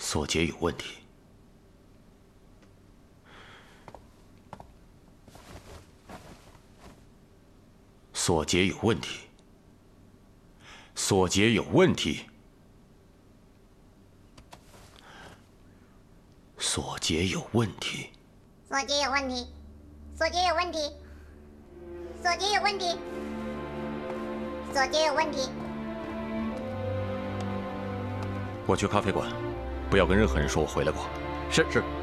锁结有问题。锁结有问题。锁结有问题。锁结有问题。 锁结有问题。锁结有问题。锁结有问题。锁结有问题。 我去咖啡馆，不要跟任何人说我回来过。 是。